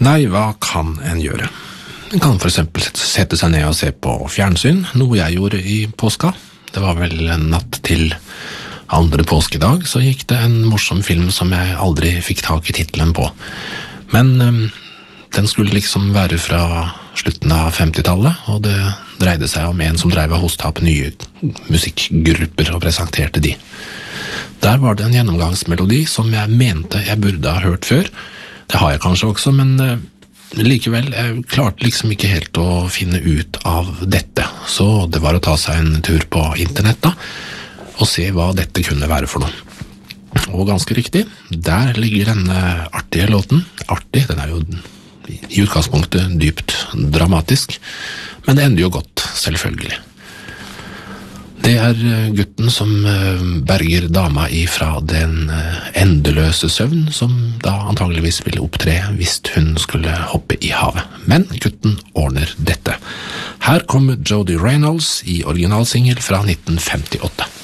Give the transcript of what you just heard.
Nei, hva kan en gjøre? En kan for eksempel sette seg ned og se på fjernsyn, noe jeg gjorde i påska. Det var vel en natt til andre påskedag, så gikk det en morsom film som jeg aldri fikk tak i titelen på. Men den skulle liksom være fra slutten av 50-tallet, og det dreide seg om en som drev og hostet opp nye musikkgrupper og presenterte de. Der var det en gjennomgangsmelodi som jeg mente jeg burde ha hørt før. Det har jeg kanskje også, men likevel, jeg klarte liksom ikke helt å finne ut av dette. Så det var å ta seg en tur på internett da, og se hva dette kunne være for noe. Og ganske riktig, der ligger denne artige låten. Artig, den er jo i utgangspunktet dypt dramatisk, men det ender jo godt, selvfølgelig. Det er gutten som berger dama ifra den endeløse søvn, som da antageligvis ville opptre hvis hun skulle hoppe i havet. Men gutten ordner dette. Her kommer Jody Reynolds i originalsingel fra 1958.